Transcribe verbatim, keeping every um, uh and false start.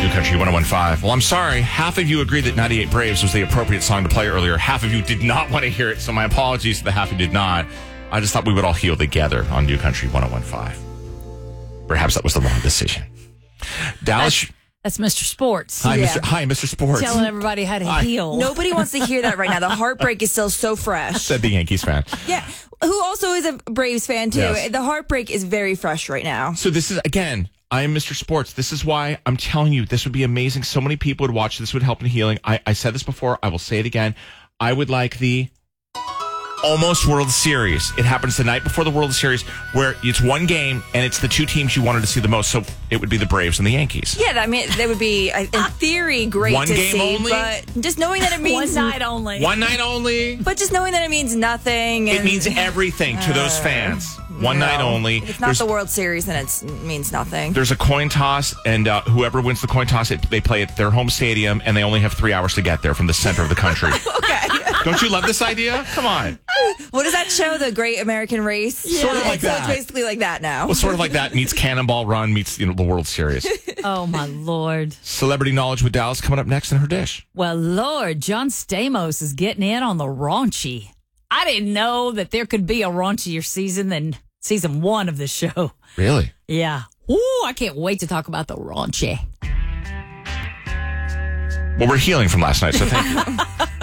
New Country one oh one point five. Well, I'm sorry. Half of you agreed that ninety-eight Braves was the appropriate song to play earlier. Half of you did not want to hear it, so my apologies to the half who did not. I just thought we would all heal together on New Country one oh one point five. Perhaps that was the wrong decision. Dallas... That's- That's Mister Sports. Hi, Yeah. Mister Hi, Mister Sports. Telling everybody how to Hi. heal. Nobody wants to hear that right now. The heartbreak is still so fresh. Said the Yankees fan. Yeah. Who also is a Braves fan, too. Yes. The heartbreak is very fresh right now. So this is, again, I am Mister Sports. This is why I'm telling you, this would be amazing. So many people would watch. This would help in healing. I, I said this before. I will say it again. I would like the almost World Series. It happens the night before the World Series where it's one game and it's the two teams you wanted to see the most. So it would be the Braves and the Yankees. Yeah, I mean, that would be, uh, in theory, great One to game see. only? But just knowing that it means... One night only. One night only. But just knowing that it means nothing. It and- means everything to those fans. One No. night only. If it's not There's- the World Series, then it's, it means nothing. There's a coin toss, and uh, whoever wins the coin toss, it, they play at their home stadium, and they only have three hours to get there from the center of the country. Okay. Don't you love this idea? Come on. What does that show? The Great American Race? Sort of like so that. it's basically like that now. Well, sort of like that meets Cannonball Run meets you know the World Series. Oh, my Lord. Celebrity Knowledge with Dallas coming up next in her dish. Well, Lord, John Stamos is getting in on the raunchy. I didn't know that there could be a raunchier season than season one of the show. Really? Yeah. Ooh, I can't wait to talk about the raunchy. Well, we're healing from last night, so thank you.